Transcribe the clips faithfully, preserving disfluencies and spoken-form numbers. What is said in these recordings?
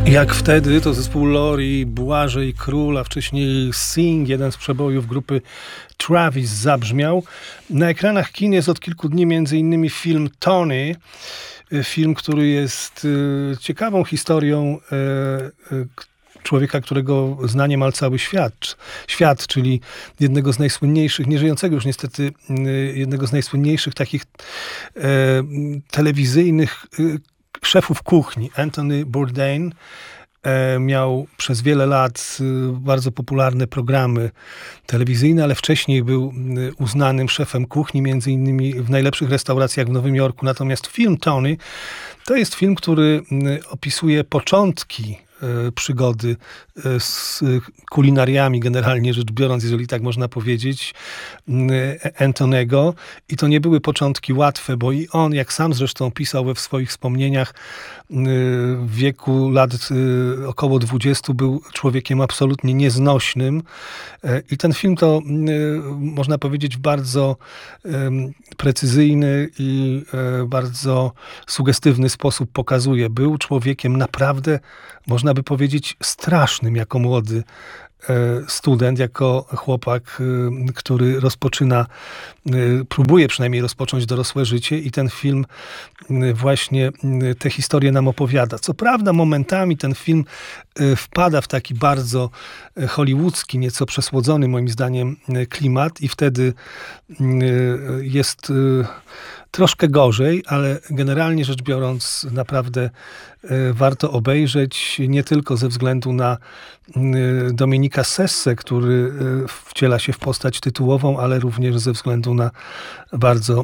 Jak wtedy to zespół Lori, Błażej Król, a wcześniej Sing, jeden z przebojów grupy Travis, zabrzmiał. Na ekranach kin jest od kilku dni między innymi film Tony. Film, który jest y, ciekawą historią y, y, człowieka, którego zna niemal cały świat, świat, czyli jednego z najsłynniejszych, nieżyjącego już niestety, y, jednego z najsłynniejszych takich y, telewizyjnych y, szefów kuchni, Anthony Bourdain. Miał przez wiele lat bardzo popularne programy telewizyjne, ale wcześniej był uznanym szefem kuchni, między innymi w najlepszych restauracjach w Nowym Jorku. Natomiast film Tony to jest film, który opisuje początki przygody z kulinariami, generalnie rzecz biorąc, jeżeli tak można powiedzieć, Antonego. I to nie były początki łatwe, bo i on, jak sam zresztą pisał we swoich wspomnieniach, w wieku lat około dwudziestu był człowiekiem absolutnie nieznośnym. I ten film to, można powiedzieć, w bardzo precyzyjny i bardzo sugestywny sposób pokazuje. Był człowiekiem naprawdę, można by powiedzieć, strasznym jako młody student, jako chłopak, który rozpoczyna, próbuje przynajmniej rozpocząć dorosłe życie i ten film właśnie tę historię nam opowiada. Co prawda momentami ten film wpada w taki bardzo hollywoodzki, nieco przesłodzony moim zdaniem klimat i wtedy jest troszkę gorzej, ale generalnie rzecz biorąc naprawdę warto obejrzeć, nie tylko ze względu na Dominika Sessę, który wciela się w postać tytułową, ale również ze względu na bardzo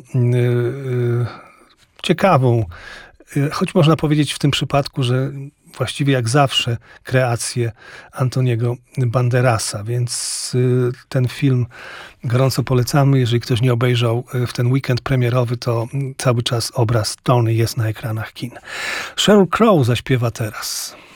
ciekawą, choć można powiedzieć w tym przypadku, że właściwie jak zawsze kreację Antoniego Banderasa, więc ten film gorąco polecamy. Jeżeli ktoś nie obejrzał w ten weekend premierowy, to cały czas obraz Tony jest na ekranach kin. Sheryl Crow zaśpiewa teraz.